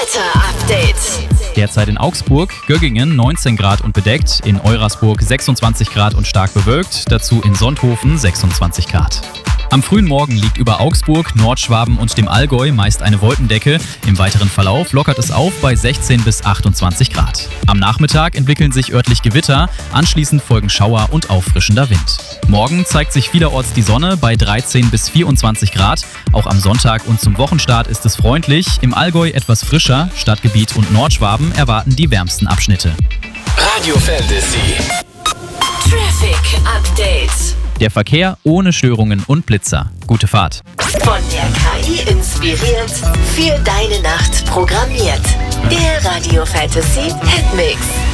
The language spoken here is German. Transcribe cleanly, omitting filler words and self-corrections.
Wetter-Update. Derzeit in Augsburg, Göggingen 19 Grad und bedeckt, in Eurasburg 26 Grad und stark bewölkt, dazu in Sonthofen 26 Grad. Am frühen Morgen liegt über Augsburg, Nordschwaben und dem Allgäu meist eine Wolkendecke. Im weiteren Verlauf lockert es auf bei 16 bis 28 Grad. Am Nachmittag entwickeln sich örtlich Gewitter, anschließend folgen Schauer und auffrischender Wind. Morgen zeigt sich vielerorts die Sonne bei 13 bis 24 Grad. Auch am Sonntag und zum Wochenstart ist es freundlich. Im Allgäu etwas frischer, Stadtgebiet und Nordschwaben erwarten die wärmsten Abschnitte. Radio Fantasy. Traffic Update. Der Verkehr ohne Störungen und Blitzer. Gute Fahrt. Von der KI inspiriert, für deine Nacht programmiert. Der Radio Fantasy Hitmix.